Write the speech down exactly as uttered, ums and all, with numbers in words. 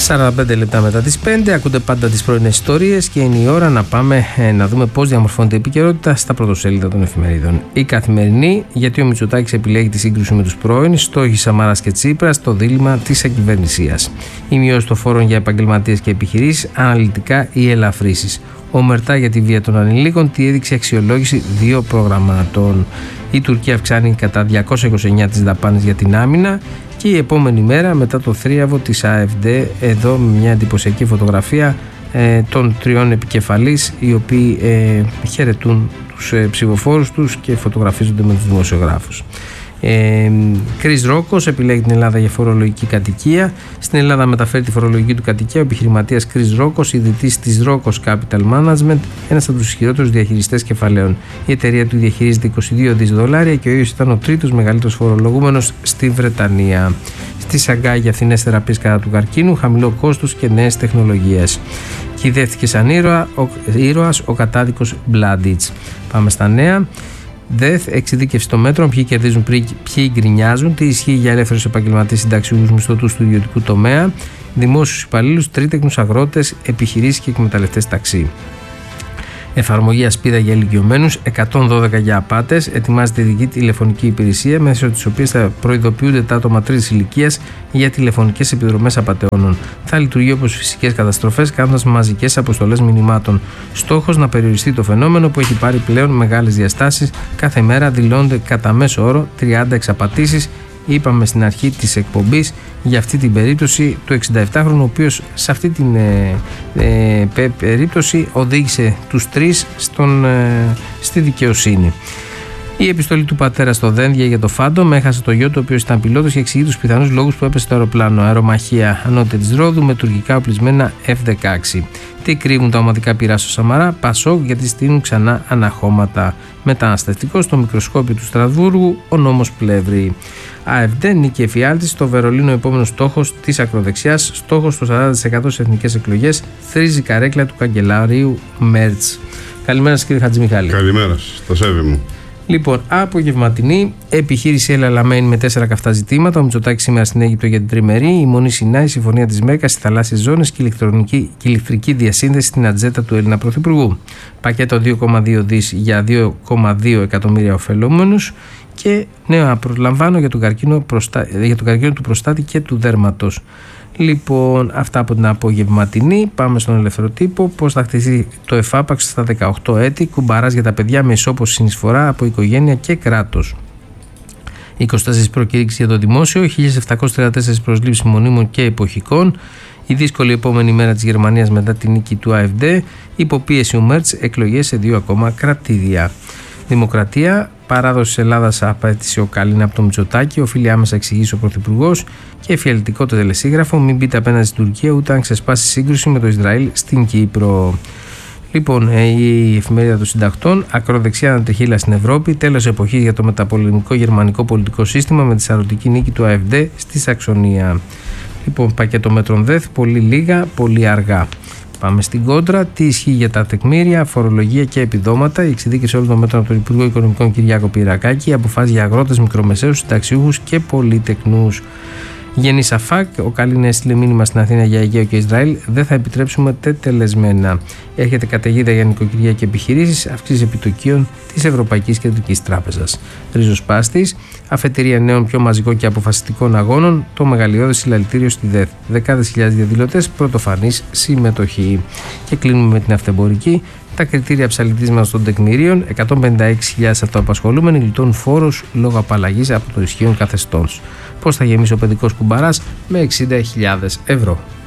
σαράντα πέντε λεπτά μετά τις πέντε, ακούτε πάντα τις πρωινές ιστορίες και είναι η ώρα να πάμε ε, να δούμε πώς διαμορφώνεται η επικαιρότητα στα πρωτοσέλιδα των εφημερίδων. Η Καθημερινή, γιατί ο Μητσοτάκης επιλέγει τη σύγκρουση με τους πρώην, στόχοι Σαμαράς και Τσίπρας, το δίλημμα της ακυβερνησίας. Η μειώση των φόρων για επαγγελματίες και επιχειρήσεις, αναλυτικά οι ελαφρύσεις. Ομερτά για τη βία των ανηλίκων, τη έδειξε αξιολόγηση δύο προγραμμάτων. Η Τουρκία αυξάνει κατά διακόσια είκοσι εννέα τις δαπάνες για την άμυνα. Και η επόμενη μέρα μετά το θρίαβο της ΑΕΦΔ, εδώ με μια εντυπωσιακή φωτογραφία ε, των τριών επικεφαλής, οι οποίοι ε, χαιρετούν τους ε, ψηφοφόρους τους και φωτογραφίζονται με τους δημοσιογράφους. Ε, Κρίς Ρόκος επιλέγει την Ελλάδα για φορολογική κατοικία. Στην Ελλάδα μεταφέρει τη φορολογική του κατοικία ο επιχειρηματίας Κρίς Ρόκος, ιδρυτής της Ρόκος Capital Management, ένας από τους ισχυρότερους διαχειριστές κεφαλαίων. Η εταιρεία του διαχειρίζεται είκοσι δύο δισεκατομμύρια δολάρια και ο ίδιος ήταν ο τρίτος μεγαλύτερος φορολογούμενος στη Βρετανία. Στη Σαγκάη για φθηνές θεραπείες κατά του καρκίνου, χαμηλό κόστος και νέες τεχνολογίες. Κυδεύτηκε σαν ήρωα, ο, ήρωας ο κατάδικος Μπλάντιτς. Πάμε στα νέα. ΔΕΘ, εξειδίκευση των μέτρων, ποιοι κερδίζουν, ποιοι γκρινιάζουν, τι ισχύει για ελεύθερους επαγγελματίες, συνταξιούχους, μισθωτούς του ιδιωτικού τομέα, δημόσιους υπαλλήλους, τρίτεκνους, αγρότες, επιχειρήσεις και εκμεταλλευτές ταξί. Εφαρμογή ασπίδα για ηλικιωμένους, εκατόν δώδεκα για απάτες. Ετοιμάζεται ειδική τηλεφωνική υπηρεσία μέσω της οποίας θα προειδοποιούνται τα άτομα τρίτης ηλικίας για τηλεφωνικές επιδρομές απατεώνων. Θα λειτουργεί όπως φυσικές καταστροφές, κάνοντας μαζικές αποστολές μηνυμάτων. Στόχος να περιοριστεί το φαινόμενο που έχει πάρει πλέον μεγάλες διαστάσεις. Κάθε μέρα δηλώνονται κατά μέσο όρο τριάντα εξαπατήσεις. Είπαμε στην αρχή της εκπομπής για αυτή την περίπτωση του εξηνταεπτάχρονου, ο οποίος σε αυτή την ε, ε, περίπτωση οδήγησε τους τρεις στον, ε, στη δικαιοσύνη. Η επιστολή του πατέρα στο Δένδια για το Φάντομ, έχασε το γιο του, ο οποίος ήταν πιλότος και εξηγεί τους πιθανούς λόγους που έπεσε το αεροπλάνο. Αερομαχία ανώτατη της Ρόδου με τουρκικά οπλισμένα εφ δεκαέξι. Τι κρύβουν τα ομαδικά πυρά στο Σαμαρά, Πασόκ, γιατί στείλουν ξανά αναχώματα. Μεταναστευτικό στο μικροσκόπιο του Στρασβούργου, ο νόμος Πλεύρη. ΑΕΦΔ, νίκη εφιάλτης, στο Βερολίνο επόμενος στόχος της ακροδεξιάς, στόχος το σαράντα τοις εκατό στις εθνικές εκλογές, θρίζει καρέκλα του καγκελαρίου Μέρτς. Καλημέρα σας κύριε Χατζημιχάλη. Καλημέρα σας, το σέβη μου. Λοιπόν, απογευματινή επιχείρηση Ελαλαμένη με τέσσερα καυτά ζητήματα. Ο Μητσοτάκης σήμερα στην Αίγυπτο για την τριμερή. Η Μονή Σινά, η συμφωνία της Μέκας, οι θαλάσσιες ζώνες και η ηλεκτρική διασύνδεση στην ατζέντα του Έλληνα Πρωθυπουργού. Πακέτο δύο κόμμα δύο δισεκατομμύρια για δύο κόμμα δύο εκατομμύρια ωφελούμενους. Και νέα προλαμβάνω για τον, καρκίνο προστα... για τον καρκίνο του προστάτη και του δέρματος. Λοιπόν, αυτά από την απογευματινή. Πάμε στον ελεύθερο τύπο. Πώς θα χτιστεί το εφάπαξ στα δεκαοκτώ έτη. Κουμπαράς για τα παιδιά με ισόπωση συνεισφορά από οικογένεια και κράτος. είκοσι τέσσερις προκήρυξεις για το δημόσιο, χίλια επτακόσιες τριάντα τέσσερις προσλήψεις μονίμων και εποχικών. Η δύσκολη επόμενη μέρα της Γερμανίας μετά την νίκη του ΑΕΦΔ. Υποπίεση ο Μέρτς, εκλογές σε δύο ακόμα κρατήδια. Δημοκρατία, παράδοση της Ελλάδας απέτησε ο Καλίνα από το Μητσοτάκη, οφείλει άμεσα εξηγήσει ο Πρωθυπουργός και εφιαλτικό το τελεσίγραφο, μην μπείτε απέναντι στην Τουρκία ούτε αν ξεσπάσει σύγκρουση με το Ισραήλ στην Κύπρο. Λοιπόν, η εφημερίδα των συντακτών, ακροδεξιά ανατριχύλα στην Ευρώπη, τέλος εποχής για το μεταπολεμικό γερμανικό πολιτικό σύστημα με τη σαρωτική νίκη του ΑΕΦΔ στη Σαξονία. Λοιπόν, πακέτο μέτρων ΔΕΘ, πολύ λίγα, πολύ αργά. Πάμε στην κόντρα. Τι ισχύει για τα τεκμήρια, φορολογία και επιδόματα. Η εξειδίκευση όλων των μέτρων από τον Υπουργό Οικονομικών Κυριάκο Πυρακάκη. Αποφάσει για αγρότες, μικρομεσαίους, συνταξιούχους και πολυτεκνούς. Γενής ΑΦΑΚ, ο Καλίνα έστειλε μήνυμα στην Αθήνα για Αιγαίο και Ισραήλ. Δεν θα επιτρέψουμε τετελεσμένα. Έρχεται καταιγίδα για νοικοκυριά και επιχειρήσεις, αύξηση επιτοκίων της Ευρωπαϊκής Κεντρικής Τράπεζας. Ριζοσπάστης, αφετηρία νέων πιο μαζικών και αποφασιστικών αγώνων, το μεγαλειώδες συλλαλητήριο στη ΔΕΘ. Δεκάδες χιλιάδες διαδηλωτές, πρωτοφανής συμμετοχή. Και κλείνουμε με την αυτεμπορική. Τα κριτήρια ψαλιτίσματος των τεκμηρίων, εκατόν πενήντα έξι χιλιάδες αυτοαπασχολούμενοι γλιτώνουν φόρους λόγω απαλλαγής από το ισχύον καθεστώς. Πώς θα γεμίσει ο παιδικός κουμπαράς με εξήντα χιλιάδες ευρώ.